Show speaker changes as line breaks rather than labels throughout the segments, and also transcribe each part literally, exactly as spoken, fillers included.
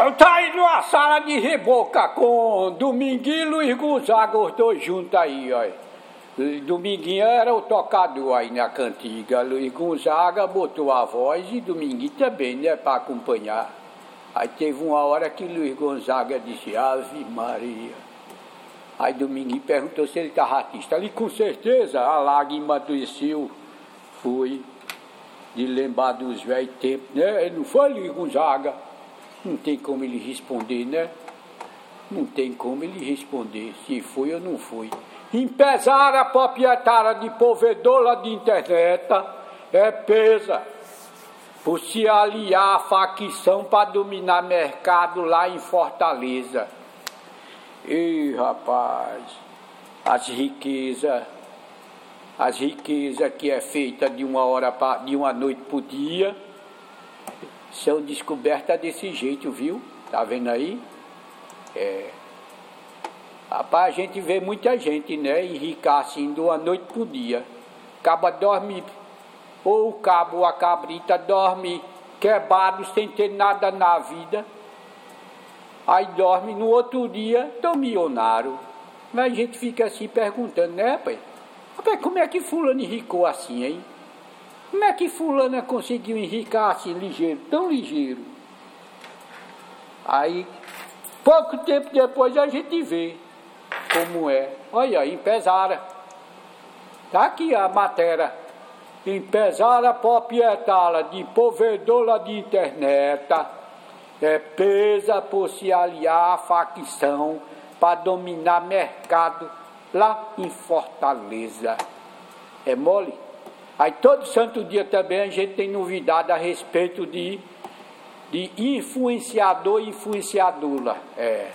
Eu tá aí numa sala de reboca com Dominguinho e Luiz Gonzaga, os dois juntos aí, ó. Dominguinho era o tocador aí na cantiga, Luiz Gonzaga botou a voz e Dominguinho também, né, para acompanhar. Aí teve uma hora que Luiz Gonzaga disse, Ave Maria. Aí Dominguinho perguntou se ele estava artista. Ali com certeza a lágrima desceu, foi de lembrar dos velhos tempos, né? Ele não foi Luiz Gonzaga. Não tem como ele responder, né? Não tem como ele responder se foi ou não foi. Empresária proprietária de provedora de internet é presa por se aliar à facção para dominar mercado lá em Fortaleza. Ih, rapaz, as riquezas, as riquezas que é feita de uma hora pra, de uma noite por dia, são descobertas desse jeito, viu? Tá vendo aí? É. Rapaz, a gente vê muita gente, né, enricar assim de uma noite por dia. Acaba dorme, ou o cabo ou a cabrita dorme quebrado sem ter nada na vida. Aí dorme, no outro dia, tão milionário. Mas a gente fica assim perguntando, né, pai? Rapaz, como é que fulano enricou assim, hein? Como é que fulana conseguiu enricar assim, ligeiro, tão ligeiro? Aí, pouco tempo depois a gente vê como é. Olha aí, empresária. Tá aqui a matéria. Empresária proprietária de provedora de internet é presa por se aliar à facção para dominar mercado lá em Fortaleza. É mole? Aí todo santo dia também a gente tem novidade a respeito de, de influenciador e influenciadora. É.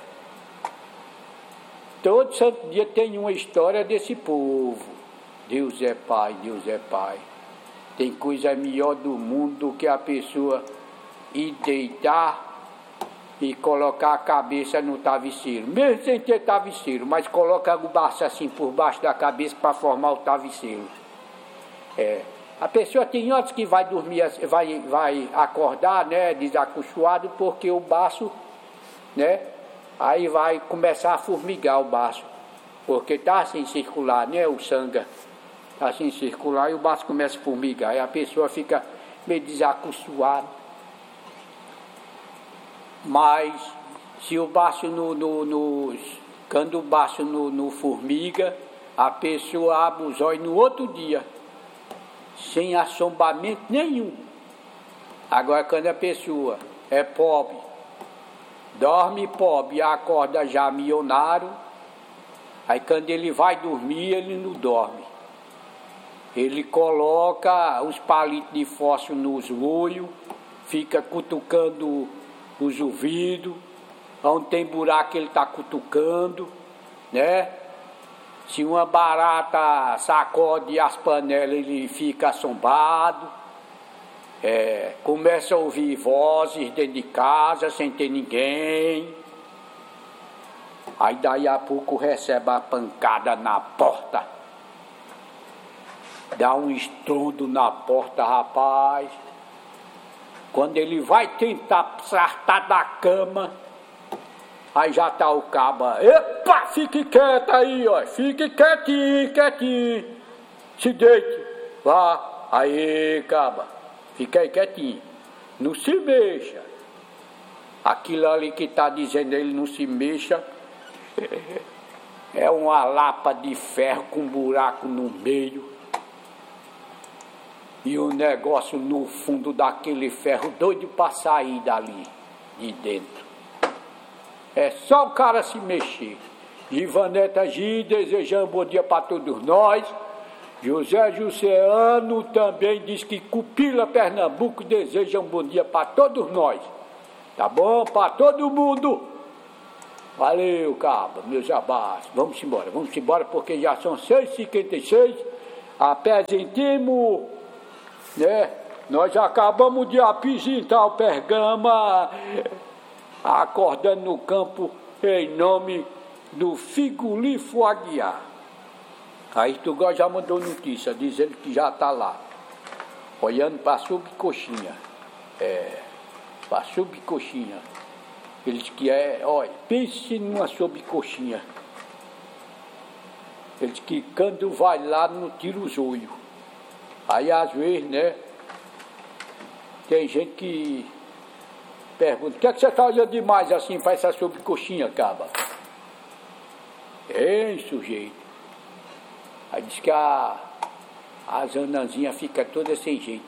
Todo santo dia tem uma história desse povo. Deus é Pai, Deus é Pai. Tem coisa melhor do mundo do que a pessoa ir deitar e colocar a cabeça no travesseiro. Mesmo sem ter travesseiro, mas coloca o braço assim por baixo da cabeça para formar o travesseiro. É, a pessoa tem outros que vai dormir, vai, vai acordar, né, desacochoado, porque o baço, né, aí vai começar a formigar o baço, porque está assim circular, né, o sangue está assim circular e o baço começa a formigar, aí a pessoa fica meio desacochoada. Mas se o baço no, no, no quando o baço no, no formiga, a pessoa abre os olhos no outro dia, sem assombramento nenhum. Agora, quando a pessoa é pobre, dorme pobre e acorda já milionário, aí quando ele vai dormir, ele não dorme. Ele coloca os palitos de fósforo nos olhos, fica cutucando os ouvidos, onde tem buraco ele está cutucando, né? Se uma barata sacode as panelas, ele fica assombrado. É, começa a ouvir vozes dentro de casa, sem ter ninguém. Aí daí a pouco recebe a pancada na porta. Dá um estrondo na porta, rapaz. Quando ele vai tentar saltar da cama, aí já tá o caba. Epa, fique quieto aí, ó. Fique quietinho, quietinho. Se deite. Vá. Aí, caba. Fica aí quietinho. Não se mexa. Aquilo ali que tá dizendo ele não se mexa é uma lapa de ferro com um buraco no meio. E o negócio no fundo daquele ferro doido para sair dali, de dentro. É só o cara se mexer. Ivaneta G desejando bom dia para todos nós. José Juseano também diz que Cupila, Pernambuco, deseja um bom dia para todos nós. Tá bom? Para todo mundo. Valeu, caba, meus abraços. Vamos embora, vamos embora porque já são seis e cinquenta e seis. Apresentemos, né? Nós acabamos de apresentar o Pergama, acordando no campo em nome do Figulifo Aguiar. Aí Tugó já mandou notícia, dizendo que já está lá, olhando para a subcoxinha. É, para a subcoxinha. Ele diz que é, olha, pense numa sobrecoxinha. Ele diz que quando vai lá não tira os olhos. Aí às vezes, né, tem gente que pergunta, o que é que você está olhando demais assim para essa sobrecoxinha, caba? Ei, sujeito. Aí diz que a, as anãzinhas ficam todas sem jeito.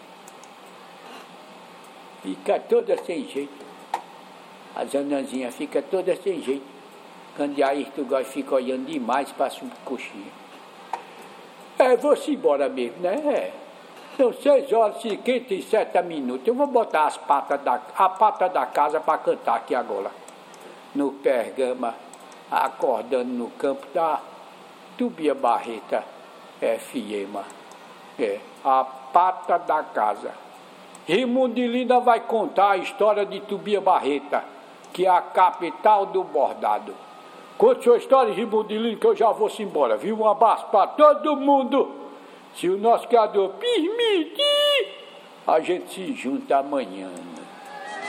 Fica toda sem jeito. As anãzinhas ficam todas sem jeito. Quando aí tu fica olhando demais para a sobrecoxinha. É, vou-se embora mesmo, né? É. São seis horas e cinquenta e sete minutos. Eu vou botar as patas da, a pata da casa para cantar aqui agora. No Pergama, acordando no campo da Tubia Barreta F M. É, a pata da casa. Rimundilina vai contar a história de Tubia Barreta, que é a capital do bordado. Conte sua história, Rimundilina, que eu já vou-se embora, viu? Um abraço para todo mundo. Se o nosso criador permitir, a gente se junta amanhã.